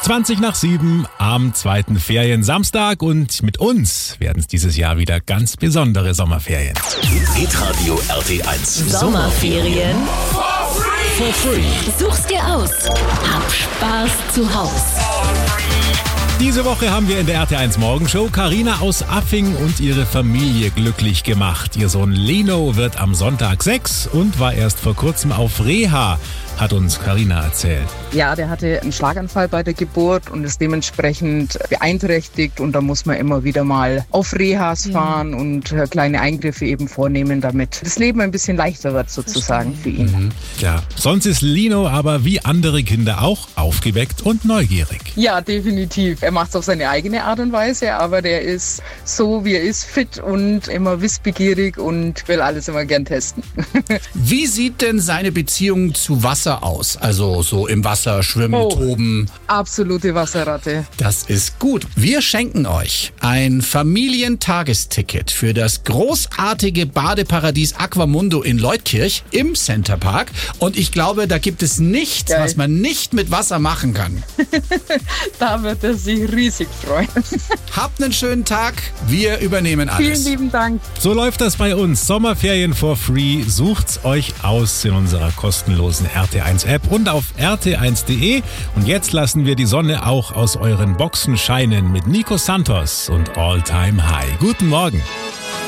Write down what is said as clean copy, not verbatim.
7:20 am zweiten Feriensamstag und mit uns werden es dieses Jahr wieder ganz besondere Sommerferien. Hitradio RT1 Sommerferien For free. Such's dir aus. Hab Spaß zu Haus. Diese Woche haben wir in der RT1 Morgenshow Carina aus Affing und ihre Familie glücklich gemacht. Ihr Sohn Lino wird am Sonntag 6 und war erst vor kurzem auf Reha, hat uns Carina erzählt. Ja, der hatte einen Schlaganfall bei der Geburt und ist dementsprechend beeinträchtigt und da muss man immer wieder mal auf Rehas fahren und kleine Eingriffe eben vornehmen, damit das Leben ein bisschen leichter wird sozusagen für ihn. Ja, sonst ist Lino aber wie andere Kinder auch aufgeweckt und neugierig. Ja, definitiv. Er macht es auf seine eigene Art und Weise, aber der ist so, wie er ist, fit und immer wissbegierig und will alles immer gern testen. Wie sieht denn seine Beziehung zu Wasser aus? Also so im Wasser schwimmen, toben. Absolute Wasserratte. Das ist gut. Wir schenken euch ein Familientagesticket für das großartige Badeparadies Aquamundo in Leutkirch im Centerpark. Und ich glaube, da gibt es nichts, was man nicht mit Wasser machen kann. Da wird er sich riesig freuen. Habt einen schönen Tag. Wir übernehmen alles. Vielen lieben Dank. So läuft das bei uns. Sommerferien for free. Sucht's euch aus in unserer kostenlosen RT1-App und auf rt1.de. Und jetzt lassen wir die Sonne auch aus euren Boxen scheinen mit Nico Santos und All Time High. Guten Morgen.